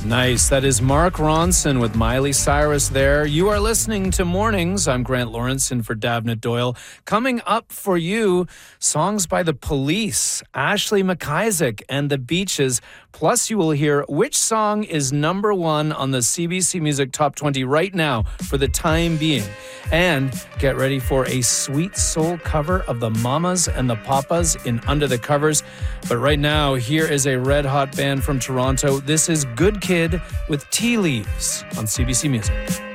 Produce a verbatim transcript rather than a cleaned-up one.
Nice. That is Mark Ronson with Miley Cyrus there. You are listening to Mornings. I'm Grant Lawrence in for Davnit Doyle. Coming up for you, songs by The Police, Ashley McIsaac and The Beaches. Plus, you will hear which song is number one on the C B C Music Top twenty right now for the time being. And get ready for a sweet soul cover of the Mamas and the Papas in Under the Covers. But right now, here is a red hot band from Toronto. This is Good Kid with Tea Leaves on C B C Music.